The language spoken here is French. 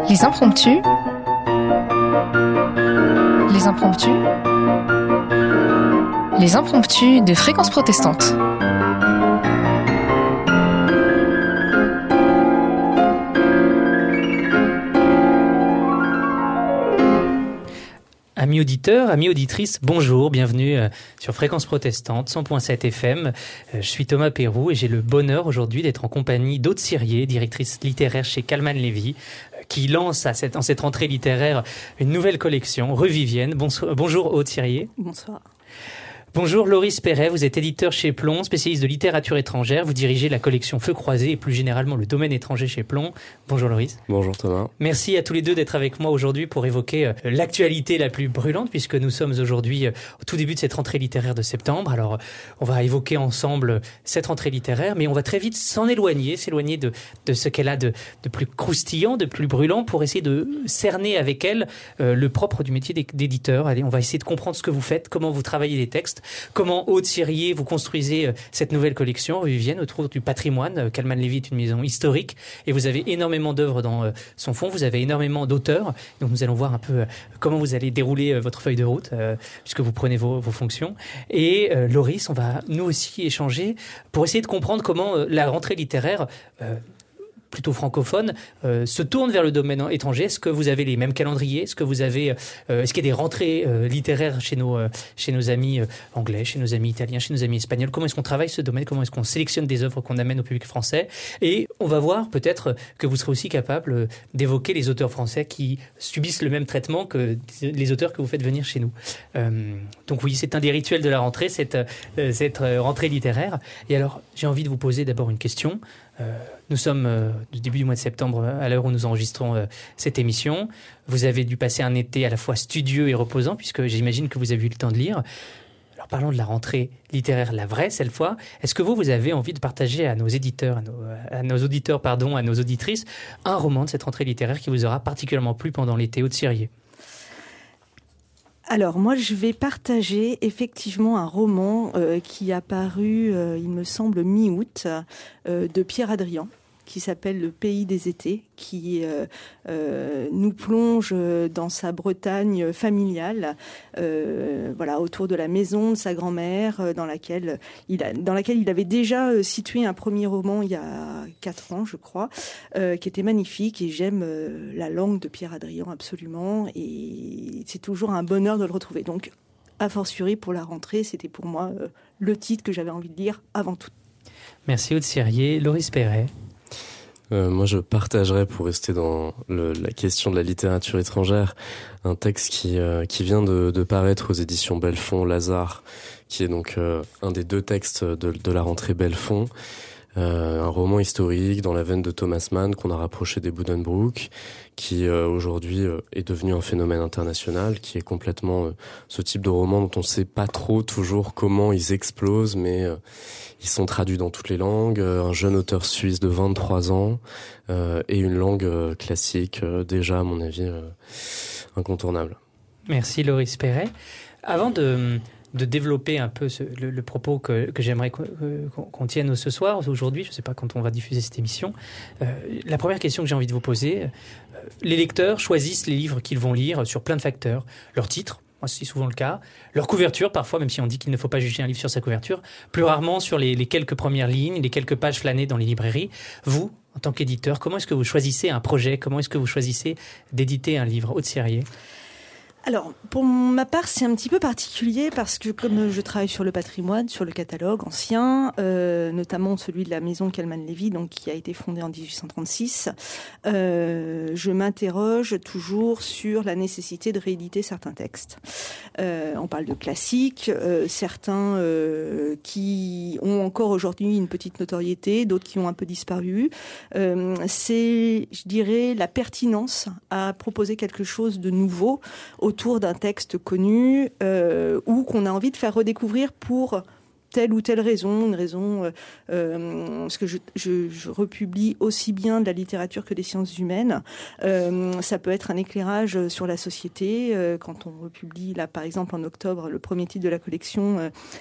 Les impromptus. Les impromptus. Les impromptus de Fréquence Protestante. Amis auditeurs, amis auditrices, bonjour, bienvenue sur Fréquence Protestante, 100.7 FM. Je suis Thomas Pérou et j'ai le bonheur aujourd'hui d'être en compagnie d'Aude Cyrier, directrice littéraire chez Calman Lévy, qui lance en cette rentrée littéraire une nouvelle collection, Revivienne. Bonjour Aude Cyrier. Bonsoir. Bonjour Loris Perret, vous êtes éditeur chez Plon, spécialiste de littérature étrangère. Vous dirigez la collection Feu Croisé et plus généralement le domaine étranger chez Plon. Bonjour Loris. Bonjour Thomas. Merci à tous les deux d'être avec moi aujourd'hui pour évoquer l'actualité la plus brûlante puisque nous sommes aujourd'hui au tout début de cette rentrée littéraire de septembre. Alors on va évoquer ensemble cette rentrée littéraire mais on va très vite s'éloigner de ce qu'elle a de plus croustillant, de plus brûlant pour essayer de cerner avec elle le propre du métier d'éditeur. Allez, on va essayer de comprendre ce que vous faites, comment vous travaillez les textes. Comment, Aude Cyrier, vous construisez cette nouvelle collection, Revivienne, autour du patrimoine. Calman Lévy est une maison historique et vous avez énormément d'œuvres dans son fond, vous avez énormément d'auteurs. Donc nous allons voir un peu comment vous allez dérouler votre feuille de route, puisque vous prenez vos fonctions. Et Loris, on va nous aussi échanger pour essayer de comprendre comment la rentrée littéraire plutôt francophone, se tourne vers le domaine étranger. Est-ce que vous avez les mêmes calendriers ? Est-ce qu'il y a des rentrées littéraires chez nos amis anglais, chez nos amis italiens, chez nos amis espagnols ? Comment est-ce qu'on travaille ce domaine ? Comment est-ce qu'on sélectionne des œuvres qu'on amène au public français ? Et on va voir peut-être que vous serez aussi capable d'évoquer les auteurs français qui subissent le même traitement que les auteurs que vous faites venir chez nous. Donc oui, c'est un des rituels de la rentrée, cette rentrée littéraire. Et alors, j'ai envie de vous poser d'abord une question. Nous sommes au début du mois de septembre, à l'heure où nous enregistrons cette émission. Vous avez dû passer un été à la fois studieux et reposant, puisque j'imagine que vous avez eu le temps de lire. Alors parlons de la rentrée littéraire, la vraie, cette fois. Est-ce que vous avez envie de partager à nos éditeurs, à nos auditeurs, à nos auditrices, un roman de cette rentrée littéraire qui vous aura particulièrement plu pendant l'été, Aude Cyrier ? Alors moi je vais partager effectivement un roman qui a paru, il me semble, mi-août, de Pierre Adrian, qui s'appelle Le Pays des étés, qui nous plonge dans sa Bretagne familiale, autour de la maison de sa grand-mère, dans laquelle il avait déjà situé un premier roman il y a 4 ans, je crois, qui était magnifique. Et j'aime la langue de Pierre Adrian absolument, et c'est toujours un bonheur de le retrouver. Donc, a fortiori pour la rentrée, c'était pour moi le titre que j'avais envie de lire avant tout. Merci Aude Cyrier. Loris Perret. Moi, je partagerais, pour rester dans la question de la littérature étrangère, un texte qui vient de paraître aux éditions Belfond, Lazare, qui est donc un des 2 textes de la rentrée Belfond. Un roman historique dans la veine de Thomas Mann qu'on a rapproché des Buddenbrook, qui aujourd'hui est devenu un phénomène international, qui est complètement ce type de roman dont on ne sait pas trop toujours comment ils explosent, mais ils sont traduits dans toutes les langues. Un jeune auteur suisse de 23 ans et une langue classique, déjà à mon avis incontournable. Merci Loris Perret. Avant de développer un peu le propos que j'aimerais qu'on tienne ce soir, aujourd'hui, je ne sais pas quand on va diffuser cette émission. La première question que j'ai envie de vous poser, les lecteurs choisissent les livres qu'ils vont lire sur plein de facteurs. Leur titre, moi c'est souvent le cas. Leur couverture, parfois, même si on dit qu'il ne faut pas juger un livre sur sa couverture, plus rarement sur les quelques premières lignes, les quelques pages flânées dans les librairies. Vous, en tant qu'éditeur, comment est-ce que vous choisissez un projet ? Comment est-ce que vous choisissez d'éditer un livre ? Aude Cyrier. Alors, pour ma part, c'est un petit peu particulier parce que comme je travaille sur le patrimoine, sur le catalogue ancien, notamment celui de la maison Calman Lévy, donc qui a été fondée en 1836, je m'interroge toujours sur la nécessité de rééditer certains textes. On parle de classiques, certains qui ont encore aujourd'hui une petite notoriété, d'autres qui ont un peu disparu. C'est, je dirais, la pertinence à proposer quelque chose de nouveau autour d'un texte connu ou qu'on a envie de faire redécouvrir pour telle ou telle raison, une raison, parce que je republie aussi bien de la littérature que des sciences humaines. Ça peut être un éclairage sur la société. Quand on republie, là, par exemple, en octobre, le premier titre de la collection,